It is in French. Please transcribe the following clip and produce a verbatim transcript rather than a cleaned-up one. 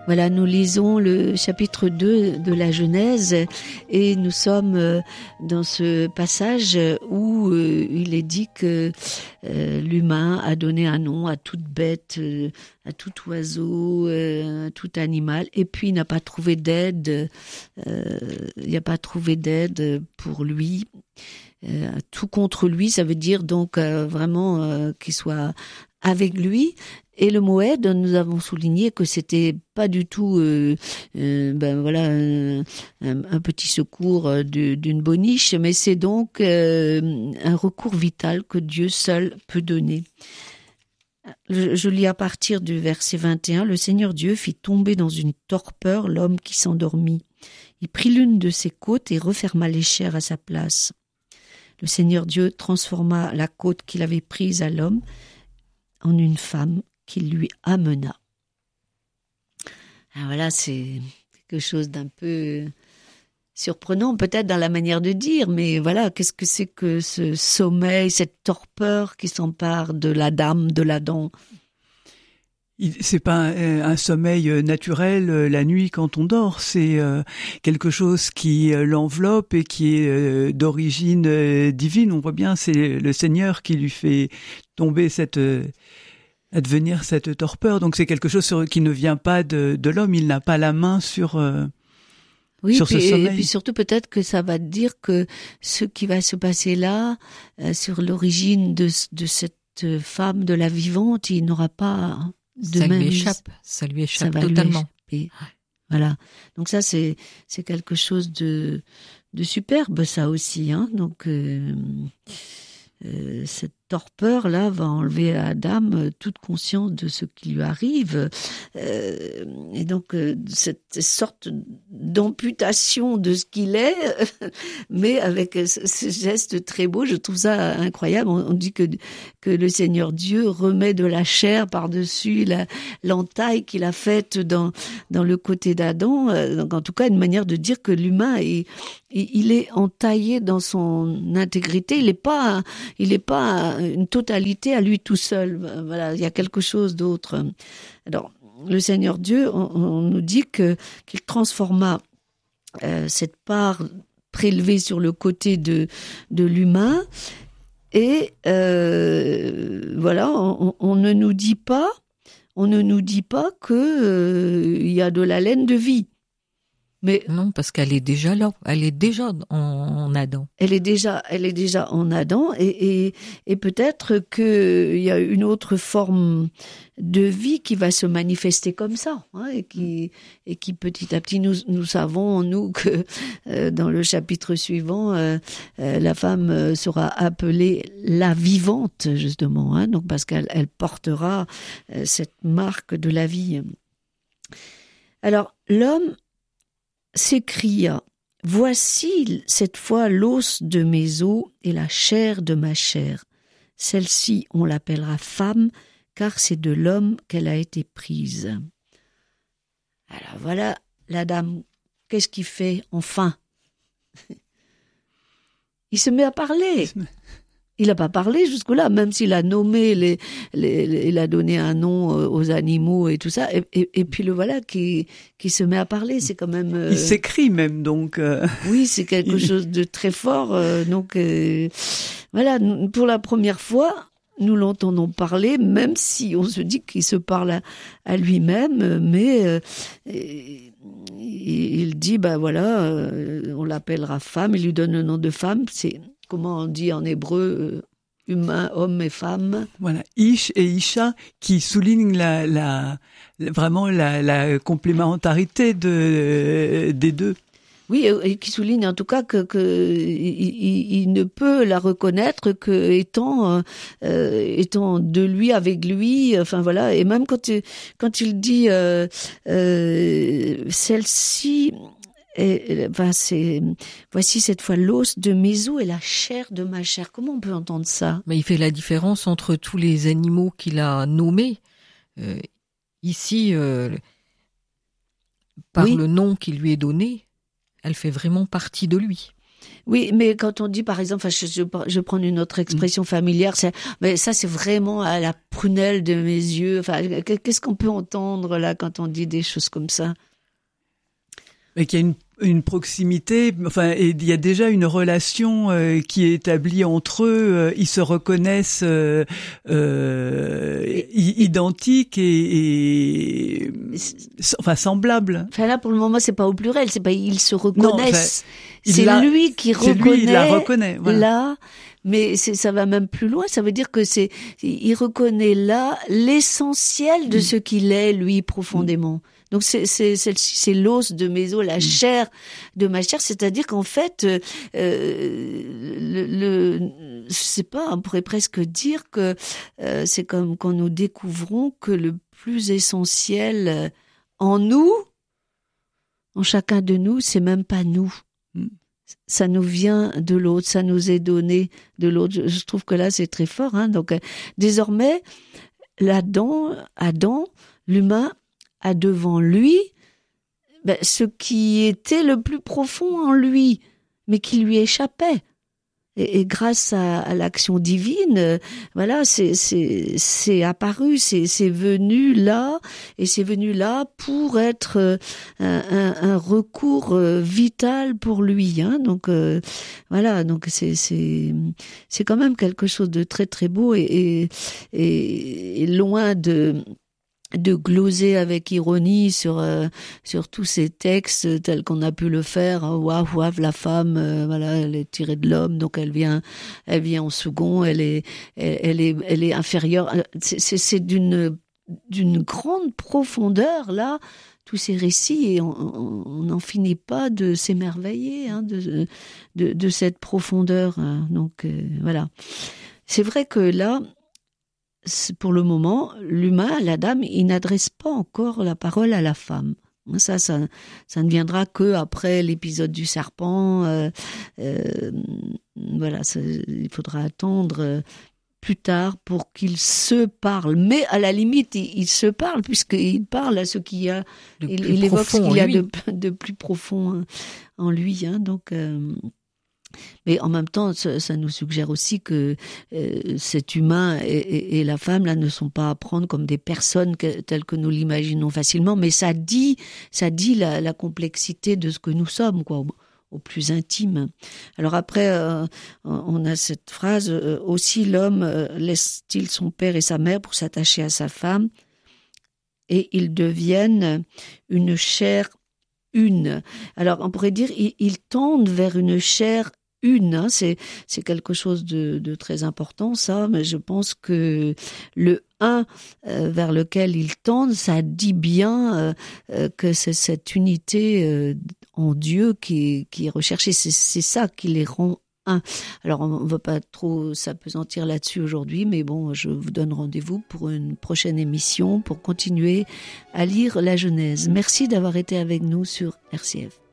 Voilà, nous lisons le chapitre deux de la Genèse et nous sommes dans ce passage où il est dit que l'humain a donné un nom à toute bête, à tout oiseau, à tout animal, et puis il n'a pas trouvé d'aide, il n'a pas trouvé d'aide pour lui. Euh, tout contre lui, ça veut dire donc euh, vraiment euh, qu'il soit avec lui. Et le mot aide, nous avons souligné que c'était pas du tout, euh, euh, ben voilà, un, un petit secours de, d'une boniche, mais c'est donc euh, un recours vital que Dieu seul peut donner. Je, je lis à partir du verset vingt et un. Le Seigneur Dieu fit tomber dans une torpeur l'homme qui s'endormit. Il prit l'une de ses côtes et referma les chairs à sa place. Le Seigneur Dieu transforma la côte qu'il avait prise à l'homme en une femme qu'il lui amena. Alors voilà, c'est quelque chose d'un peu surprenant, peut-être dans la manière de dire, mais voilà, qu'est-ce que c'est que ce sommeil, cette torpeur qui s'empare de la dame, de l'Adam ? C'est pas un, un sommeil naturel la nuit quand on dort, c'est quelque chose qui l'enveloppe et qui est d'origine divine. On voit bien, c'est le Seigneur qui lui fait tomber cette, advenir cette torpeur. Donc c'est quelque chose sur, qui ne vient pas de, de l'homme. Il n'a pas la main sur, oui, sur puis, ce sommeil. Et puis surtout peut-être que ça va dire que ce qui va se passer là, euh, sur l'origine de, de cette femme, de la vivante, il n'aura pas de ça même. lui échappe, ça lui échappe ça totalement. Lui échapper. Voilà. Donc ça, c'est c'est quelque chose de de superbe, ça aussi. Hein. Donc euh, euh, cette torpeur là va enlever à Adam euh, toute conscience de ce qui lui arrive, euh, et donc euh, cette sorte d'amputation de ce qu'il est, mais avec ce, ce geste très beau. Je trouve ça incroyable. On, on dit que que le Seigneur Dieu remet de la chair par-dessus la, l'entaille qu'il a faite dans dans le côté d'Adam. Donc en tout cas une manière de dire que l'humain est il est entaillé dans son intégrité. Il n'est pas il n'est pas une totalité à lui tout seul. Voilà, il y a quelque chose d'autre. Alors, le Seigneur Dieu, on, on nous dit que qu'il transforma euh, cette part prélevée sur le côté de de l'humain, et euh, voilà, on, on ne nous dit pas, on ne nous dit pas que euh, il y a de la laine de vie. Mais non, parce qu'elle est déjà là, elle est déjà en, en Adam. Elle est déjà, elle est déjà en Adam, et, et, et peut-être qu'il y a une autre forme de vie qui va se manifester comme ça, hein, et qui, et qui petit à petit, nous, nous savons, nous, que euh, dans le chapitre suivant, euh, euh, la femme sera appelée la vivante, justement, hein, donc parce qu'elle elle portera euh, cette marque de la vie. Alors, l'homme s'écria: voici cette fois l'os de mes os et la chair de ma chair. Celle-ci, on l'appellera femme, car c'est de l'homme qu'elle a été prise. Alors voilà, la dame, qu'est-ce qu'il fait enfin? Il se met à parler. Il n'a pas parlé jusque-là, même s'il a nommé, les, les, les, il a donné un nom aux animaux et tout ça. Et, et, et puis le voilà qui, qui se met à parler. C'est quand même. Euh... Il s'écrit même, donc. Euh... Oui, c'est quelque chose de très fort. Euh, donc euh, voilà, pour la première fois, nous l'entendons parler, même si on se dit qu'il se parle à, à lui-même, mais euh, il dit, ben voilà, euh, on l'appellera femme. Il lui donne le nom de femme. C'est comment on dit en hébreu, euh, humain, homme et femme. Voilà, Ish et Isha, qui soulignent la, la, vraiment la, la complémentarité de, des deux. Oui, et qui souligne en tout cas que, que il, il ne peut la reconnaître que étant euh, étant de lui, avec lui. Enfin voilà, et même quand il, quand il dit euh, euh, celle-ci. Et, ben c'est, voici cette fois l'os de mes os et la chair de ma chair. Comment on peut entendre ça? Mais il fait la différence entre tous les animaux qu'il a nommés. Euh, ici, euh, par oui. le nom qui lui est donné, elle fait vraiment partie de lui. Oui, mais quand on dit, par exemple, je, je, je vais prendre une autre expression familière, c'est, mais ça, c'est vraiment à la prunelle de mes yeux. Enfin, qu'est-ce qu'on peut entendre là quand on dit des choses comme ça? Mais qu'il y a une, une proximité, enfin, et il y a déjà une relation euh, qui est établie entre eux. Euh, ils se reconnaissent euh, euh, et, identiques et, et enfin semblables. Enfin là, pour le moment, c'est pas au plurel. C'est pas ils se reconnaissent. Non, enfin, c'est la, lui qui c'est reconnaît. Lui, il la reconnaît. Voilà. Là. Mais c'est, ça va même plus loin. Ça veut dire que c'est, il reconnaît là l'essentiel de mmh. ce qu'il est, lui, profondément. Mmh. Donc c'est, c'est, c'est, c'est l'os de mes os, la mmh. chair de ma chair. C'est-à-dire qu'en fait, euh, le, le, je sais pas, on pourrait presque dire que euh, c'est comme quand nous découvrons que le plus essentiel en nous, en chacun de nous, c'est même pas nous. Mmh. Ça nous vient de l'autre, ça nous est donné de l'autre. Je, je trouve que là, c'est très fort. Hein. Donc, euh, désormais, l'Adam, Adam, l'humain, a devant lui ben, ce qui était le plus profond en lui, mais qui lui échappait. Et, et grâce à, à l'action divine, euh, voilà, c'est, c'est, c'est apparu, c'est, c'est venu là, et c'est venu là pour être euh, un, un, un recours euh, vital pour lui. Hein. Donc euh, voilà, donc c'est, c'est, c'est quand même quelque chose de très très beau et, et, et, et loin de de gloser avec ironie sur euh, sur tous ces textes tels qu'on a pu le faire. Waouh, waouh, la femme, euh, voilà, elle est tirée de l'homme, donc elle vient, elle vient en second, elle est, elle, elle est, elle est inférieure. C'est, c'est, c'est d'une d'une grande profondeur là. Tous ces récits et on n'en finit pas de s'émerveiller hein, de, de de cette profondeur. Hein. Donc euh, voilà. C'est vrai que là. Pour le moment, l'humain, la dame, il n'adresse pas encore la parole à la femme. Ça, ça, ça ne viendra que après l'épisode du serpent. Euh, euh, voilà, ça, il faudra attendre euh, plus tard pour qu'ils se parlent. Mais à la limite, ils, ils se parlent puisqu'il parle à ce qu'il y a. De il, plus il évoque ce qu'il y a de, de plus profond en lui. Hein, donc. Euh, Mais en même temps, ça, ça nous suggère aussi que euh, cet humain et, et, et la femme là ne sont pas à prendre comme des personnes que, telles que nous l'imaginons facilement, mais ça dit, ça dit la, la complexité de ce que nous sommes, quoi, au, au plus intime. Alors après, euh, on a cette phrase euh, aussi l'homme euh, laisse-t-il son père et sa mère pour s'attacher à sa femme, et ils deviennent une chair une. Alors on pourrait dire ils, ils tendent vers une chair une, hein, c'est c'est quelque chose de, de très important ça, mais je pense que le un euh, vers lequel ils tendent, ça dit bien euh, euh, que c'est cette unité euh, en Dieu qui, qui est recherchée, c'est, c'est ça qui les rend un. Alors on ne va pas trop s'apesantir là-dessus aujourd'hui, mais bon, je vous donne rendez-vous pour une prochaine émission pour continuer à lire la Genèse. Merci d'avoir été avec nous sur R C F.